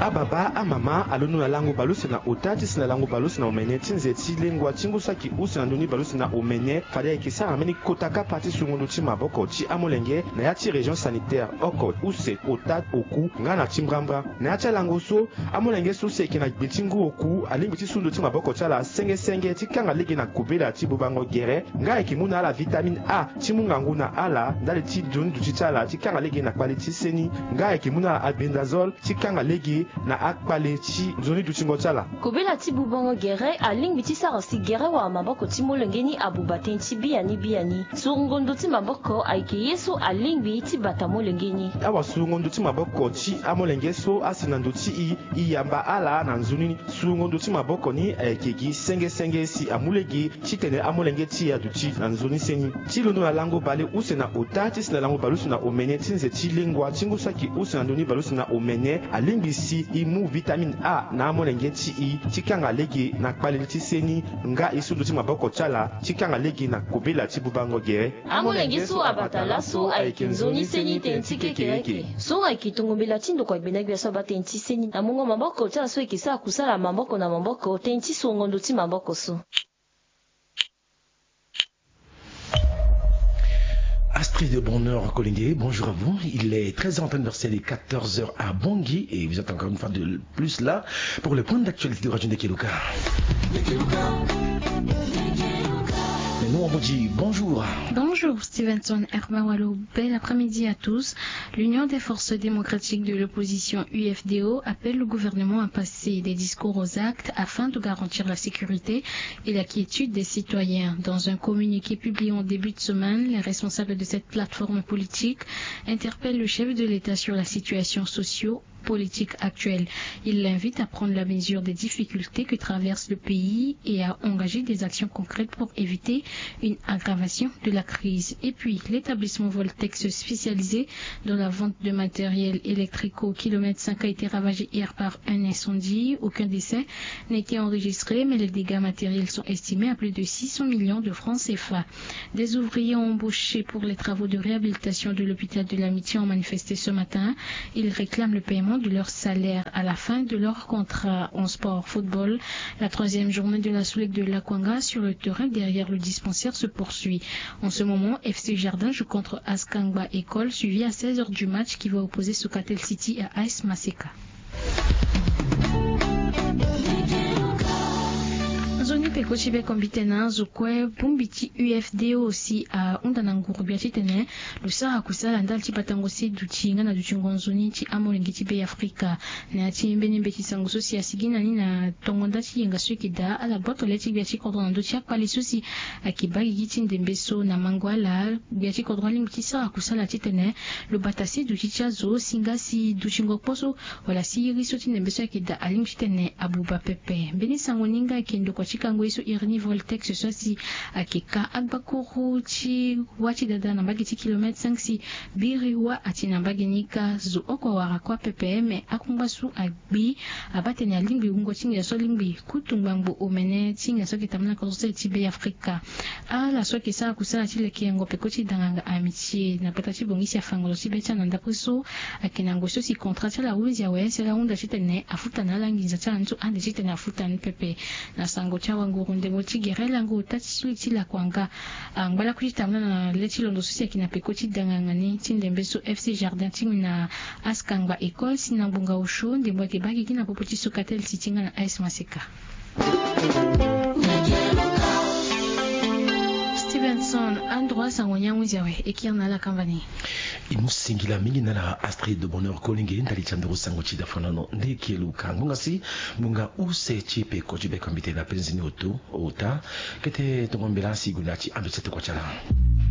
ababa amama alonu na lango balusi na otati sina lango balusi na omene tinzeti lengwa chingusaki usi na nduni balusi na omene fali ekisa ameni kotaka parti sungundu ti maboko ti amolenge na ya ti région sanitaire oko use otat oku nga na timbrambra na ya ti lango so amolenge so seki na gbe tingu oku alimbi ti sundu ti maboko ti ala senge ti kanga lege na kubela ti bubango gere nga yeke mu na ala vitamine A ti mu ngangu na ala ndali ti dun du ti ala ti kanga lege na kpale ti seni nga yeke mu na albendazole ti kanga lege na akpale ti nzoni du ti ngo ti ala kubela ti bubango gere alingbi ti sara si gere wa maboko ti molenge abuba ten ti biyani surungondo ti maboko ayeke ye so alingbi ti bata molenge ni awa surungondo ti maboko ti amolenge so asi na ndo ti i yamba ala na nzoni surungondo ti maboko ni ayeke gi senge si amulege ti tene amolenge ti adu ti na nzoni seni ti lono na lango bale use na ota ti si na lango balusi na omene ti nze ti lengwa ti ngu saki use na ndöni balusi na omene alingbi si i mu vitamine A na amolenge ti i ti kanga lege na kpaleli ti seni nga i sundu ti maboko ti ala ti kanga lege na kobela ti bubango gere amolenge so abata laso ayeke nzoni seni ten ti kekereke so ayeke tongombela ti ndoko agbe na gbe so abata ten ti seni na mongo maboko ti ala so yeke sara kusala maboko na maboko ten ti songondo ti maboko so. Astrid de Bonheur Kolingué, bonjour à vous. Il est 13h en train de verser les 14h à Bangui et vous êtes encore une fois de plus là pour le point d'actualité de Radio Ndekeluka. Mais nous on vous dit bonjour. Bonjour Stevenson Herbawalo, bel après-midi à tous. L'Union des forces démocratiques de l'opposition UFDO appelle le gouvernement à passer des discours aux actes afin de garantir la sécurité et la quiétude des citoyens. Dans un communiqué publié en début de semaine, les responsables de cette plateforme politique interpellent le chef de l'État sur la situation socio-politique actuelle. Il l'invite à prendre la mesure des difficultés que traverse le pays et à engager des actions concrètes pour éviter une aggravation de la crise. Et puis, l'établissement Voltex spécialisé dans la vente de matériel électrique au kilomètre 5 a été ravagé hier par un incendie. Aucun décès n'a été enregistré, mais les dégâts matériels sont estimés à plus de 600 millions de francs CFA. Des ouvriers embauchés pour les travaux de réhabilitation de l'hôpital de l'Amitié ont manifesté ce matin. Ils réclament le paiement de leur salaire à la fin de leur contrat en sport football. La troisième journée de la Soulique de Lakwanga sur le terrain derrière le dispensaire se poursuit. En ce moment, FC Jardin joue contre Askangba École, suivi à 16h du match qui va opposer Sokatel City à AS Maseka. Zoni peko chibe kombitena zokwe pumbiti UFDO aussi a undana ngurubia chitene lusara kusala ndal chipatango si duchinga na duchingonzoni chi amolengi chibe Afrika na chimbeni beti sango so si asigina ni na tongonda chi yenga swekida ala boto leti bia chi kodro ndo chia pali susi akibagi gichinde mbeso na mangwala bia chi kodro limti sara kusala chitene lo batasi duchicha zo singasi duchingo poso wala si riso chinde mbeso akida alim chitene abuba pepe beni sango ninga kendo kwa chikango iso irni Voltex sosi akika agbakuru chi wachi dada na mbagi chi kilomètre 5 si biriwa ati na mbagi nika zo oko wara kwa ppm akumbasu agbi abate na limbi ungo chinga so limbi kutumbambu omene chinga so kitamna ko so tibe Afrika ala so kisa kusala chile kiengo pekoti danganga amitié na pata chi bongisi afangolo si becha na ndapuso akinango so si contrat cha la uzi ya wese la unda chitene afuta na langiza cha nzu ande chitene afuta ni pepe na sango cha wangu runde mochi gerela ngo tati suiti la kwanga ngala kujitamna na leti londo susi akina pekoti dangangani tindembeso FC Jardin na Askangba École sinambunga osho ndembo ke bagi kina popoti Sokatel City na AS Maseka. Stevenson androit sangonya mwizawe ekirna la kambani imusingila mingi na Astrid de Bonheur Kolingué ndali chandro sango chida fanano Ndekeluka munga use chipe ko chibe kombite la penzini oto ota kete tongombela sigulachi ando chete kwa chala.